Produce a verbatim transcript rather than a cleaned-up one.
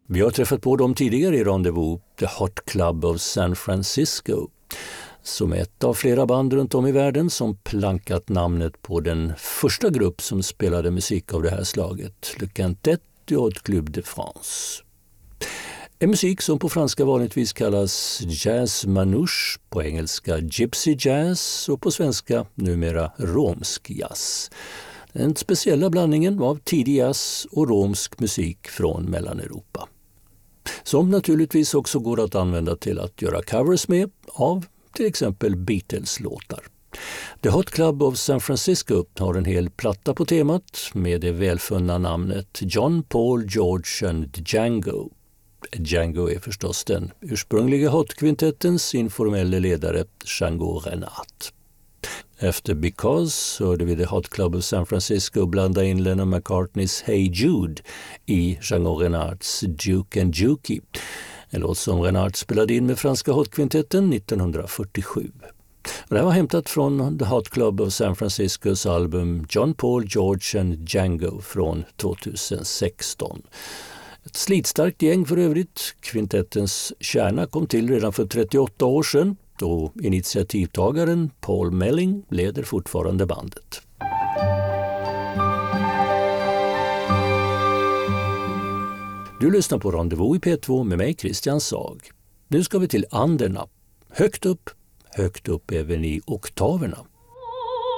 Vi har träffat på dem tidigare i Rendezvous, The Hot Club of San Francisco, som ett av flera band runt om i världen som plankat namnet på den första grupp som spelade musik av det här slaget, Le Quintet du Hot Club de France. En musik som på franska vanligtvis kallas jazz manouche, på engelska gypsy jazz och på svenska numera romsk jazz. Den speciella blandningen av tidig jazz och romsk musik från Mellaneuropa. Som naturligtvis också går att använda till att göra covers med av till exempel Beatles-låtar. The Hot Club of San Francisco har en hel platta på temat med det välfunna namnet John, Paul, George and Django. Django är förstås den ursprungliga Hot-kvintettens informella ledare Django Reinhardt. Efter Because hörde vi The Hot Club of San Francisco blanda in Lennon McCartneys Hey Jude i Django Reinhardts Duke and Dukey, en låt som Reinhardt spelade in med franska Hot-kvintetten nittonhundrafyrtiosju. Det här var hämtat från The Hot Club of San Franciscos album John, Paul, George and Django från tjugohundrasexton. Ett slitstarkt gäng för övrigt. Kvintettens kärna kom till redan för trettioåtta år sedan, då initiativtagaren Paul Melling leder fortfarande bandet. Du lyssnar på Rendezvous i P två med mig, Christian Sag. Nu ska vi till anderna. Högt upp, högt upp även i oktaverna.